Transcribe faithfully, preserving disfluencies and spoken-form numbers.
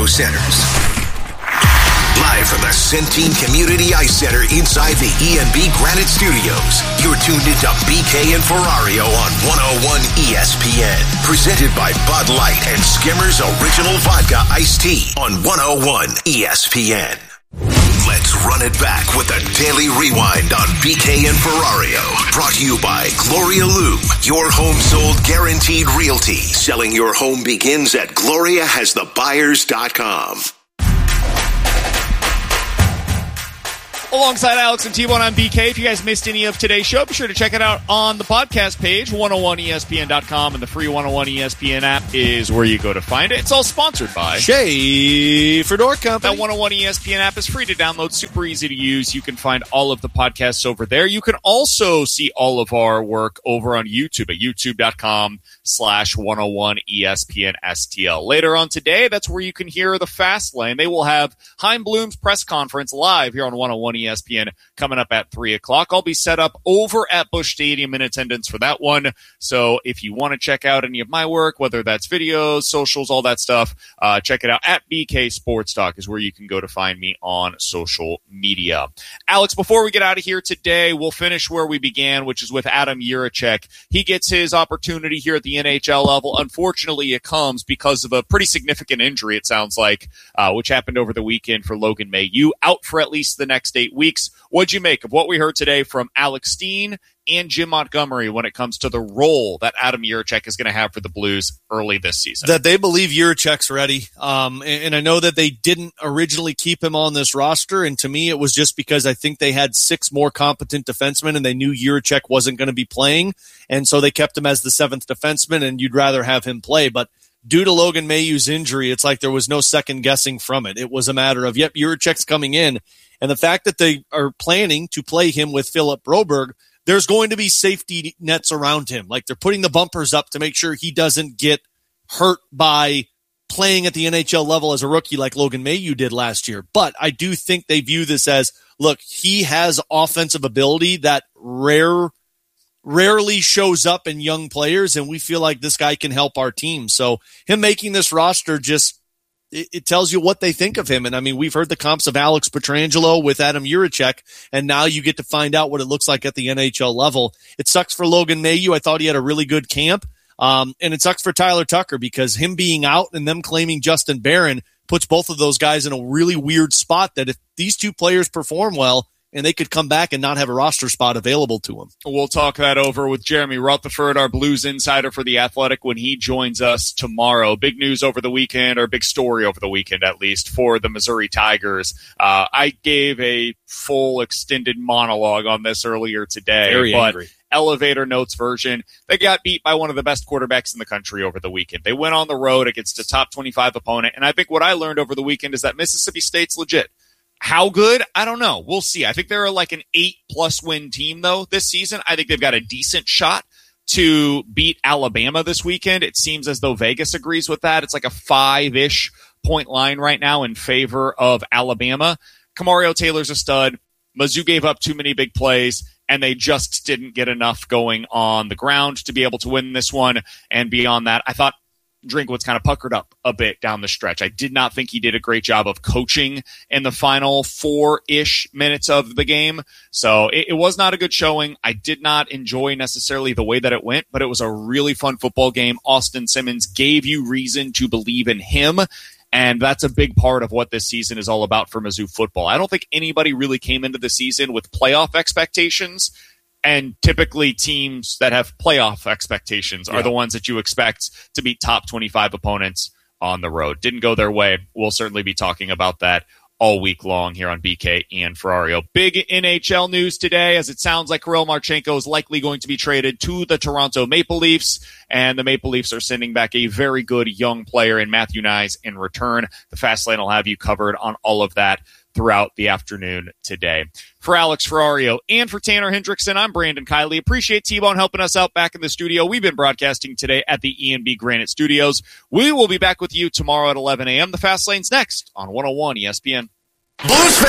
Toronto centers. Live from the Centene Community Ice Center inside the E and B Granite Studios, you're tuned into B K and Ferrario on one oh one E S P N. Presented by Bud Light and Skimmer's Original Vodka Iced Tea on one oh one E S P N. Let's run it back with a daily rewind on B K and Ferrario. Brought to you by Gloria Lou, your home sold guaranteed realty. Selling your home begins at gloria has the buyers dot com. Alongside Alex and T-Bone, I'm B K. If you guys missed any of today's show, be sure to check it out on the podcast page, one oh one E S P N dot com, and the free one oh one E S P N app is where you go to find it. It's all sponsored by Schaefer Door Company. That one oh one E S P N app is free to download, super easy to use. You can find all of the podcasts over there. You can also see all of our work over on YouTube at youtube dot com slash one oh one E S P N S T L. Later on today, that's where you can hear the Fast Lane. They will have Chaim Bloom's press conference live here on one oh one E S P N coming up at three o'clock. I'll be set up over at Busch Stadium in attendance for that one. So if you want to check out any of my work, whether that's videos, socials, all that stuff, uh, check it out at B K Sports Talk is where you can go to find me on social media. Alex, before we get out of here today, we'll finish where we began, which is with Adam Jiricek. He gets his opportunity here at the N H L level. Unfortunately, it comes because of a pretty significant injury, it sounds like, uh, which happened over the weekend for Logan Mailloux, out for at least the next eight weeks. What'd you make of what we heard today from Alex Steen and Jim Montgomery when it comes to the role that Adam Jiricek is going to have for the Blues early this season? That they believe Jiricek's ready. Um, and, and I know that they didn't originally keep him on this roster. And to me, it was just because I think they had six more competent defensemen and they knew Jiricek wasn't going to be playing. And so they kept him as the seventh defenseman, and you'd rather have him play. But due to Logan Mailloux's injury, it's like there was no second guessing from it. It was a matter of, yep, Jiricek's coming in. And the fact that they are planning to play him with Philip Broberg, there's going to be safety nets around him. Like, they're putting the bumpers up to make sure he doesn't get hurt by playing at the N H L level as a rookie like Logan Mailloux did last year. But I do think they view this as, look, he has offensive ability that rare, rarely shows up in young players, and we feel like this guy can help our team. So him making this roster just, it, it tells you what they think of him. And I mean, we've heard the comps of Alex Pietrangelo with Adam Jiricek, and now you get to find out what it looks like at the N H L level. It sucks for Logan Mailloux. I thought he had a really good camp. Um, and it sucks for Tyler Tucker because him being out and them claiming Justin Barron puts both of those guys in a really weird spot that if these two players perform well, and they could come back and not have a roster spot available to them. We'll talk that over with Jeremy Rutherford, our Blues insider for The Athletic, when he joins us tomorrow. Big news over the weekend, or big story over the weekend at least, for the Missouri Tigers. Uh, I gave a full extended monologue on this earlier today. Very but angry. Elevator notes version. They got beat by one of the best quarterbacks in the country over the weekend. They went on the road against a top twenty-five opponent, and I think what I learned over the weekend is that Mississippi State's legit. How good? I don't know. We'll see. I think they're like an eight-plus win team, though, this season. I think they've got a decent shot to beat Alabama this weekend. It seems as though Vegas agrees with that. It's like a five-ish point line right now in favor of Alabama. Camario Taylor's a stud. Mizzou gave up too many big plays, and they just didn't get enough going on the ground to be able to win this one. And beyond that, I thought Drinkwitz kind of puckered up a bit down the stretch. I did not think he did a great job of coaching in the final four-ish minutes of the game. So it, it was not a good showing. I did not enjoy necessarily the way that it went, but it was a really fun football game. Austin Simmons gave you reason to believe in him, and that's a big part of what this season is all about for Mizzou football. I don't think anybody really came into the season with playoff expectations. And typically teams that have playoff expectations are yeah. the ones that you expect to beat top twenty-five opponents on the road. Didn't go their way. We'll certainly be talking about that all week long here on B K and Ferrario. Big N H L news today, as it sounds like Kirill Marchenko is likely going to be traded to the Toronto Maple Leafs, and the Maple Leafs are sending back a very good young player in Matthew Nyes in return. The Fast Lane will have you covered on all of that throughout the afternoon today. For Alex Ferrario and for Tanner Hendrickson, I'm Brandon Kiley. Appreciate T-Bone helping us out back in the studio. We've been broadcasting today at the E and B Granite Studios. We will be back with you tomorrow at eleven a.m. The Fast Lane's next on one oh one E S P N. Blues fans!